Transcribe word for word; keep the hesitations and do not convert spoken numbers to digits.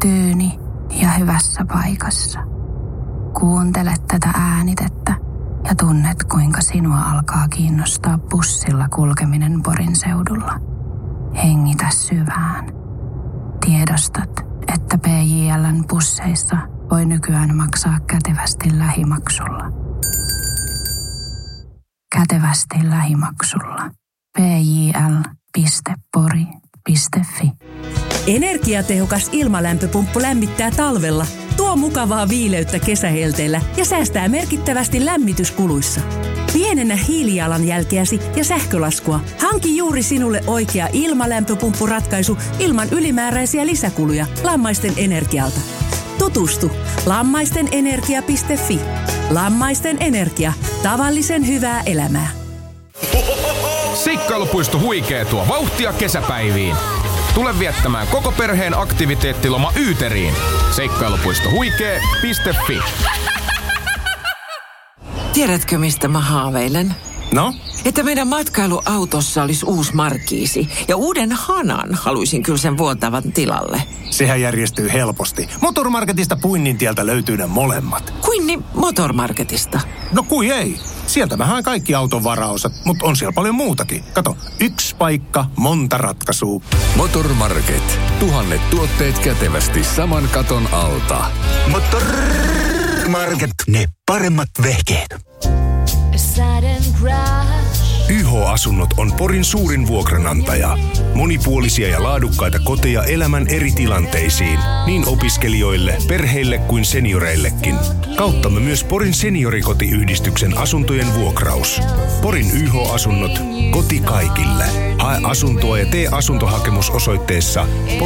tyyni ja hyvässä paikassa. Kuuntelet tätä äänitettä ja tunnet, kuinka sinua alkaa kiinnostaa bussilla kulkeminen Porin seudulla. Hengitä syvään. Tiedostat, että P J L:n busseissa voi nykyään maksaa kätevästi lähimaksulla. Kätevästi lähimaksulla. p j l piste pori piste f i. Energiatehokas ilmalämpöpumppu lämmittää talvella, tuo mukavaa viileyttä kesähelteellä ja säästää merkittävästi lämmityskuluissa. Pienennä hiilijalanjälkeäsi ja sähkölaskua. Hanki juuri sinulle oikea ilmalämpöpumppuratkaisu ilman ylimääräisiä lisäkuluja Lammaisten Energialta. Tutustu lammaistenenergia piste f i. Lammaisten Energia. Tavallisen hyvää elämää. Seikkailupuisto Huikee tuo vauhtia kesäpäiviin. Tule viettämään koko perheen aktiviteettiloma Yyteriin. Seikkailupuisto Huikee piste f i. Tiedätkö, mistä mä haaveilen? No? Että meidän matkailuautossa olisi uusi markiisi. Ja uuden hanan haluaisin kyllä sen vuotavan tilalle. Sehän järjestyy helposti. Motormarketista Puinnintieltä löytyy ne molemmat. Kuinni Motormarketista? No kui ei. Sieltä mä haen kaikki auton varaosat, mutta on siellä paljon muutakin. Kato, yksi paikka, monta ratkaisua. Motormarket. Tuhannet tuotteet kätevästi saman katon alta. Motormarket. Ne paremmat vehkeet. Y H-asunnot on Porin suurin vuokranantaja. Monipuolisia ja laadukkaita koteja elämän eri tilanteisiin, niin opiskelijoille, perheille kuin senioreillekin. Kauttamme myös Porin seniorikotiyhdistyksen asuntojen vuokraus. Porin Y H-asunnot, koti kaikille. Hae asuntoa ja tee asuntohakemus osoitteessa